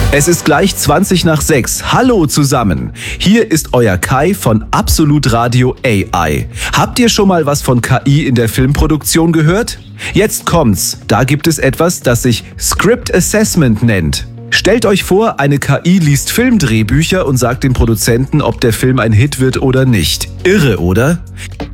Es ist gleich 20 nach 6. Hallo zusammen. Hier ist euer Kai von Absolut Radio AI. Habt ihr schon mal was von KI in der Filmproduktion gehört? Jetzt kommt's. Da gibt es etwas, das sich Script Assessment nennt. Stellt euch vor, eine KI liest Filmdrehbücher und sagt dem Produzenten, ob der Film ein Hit wird oder nicht. Irre, oder?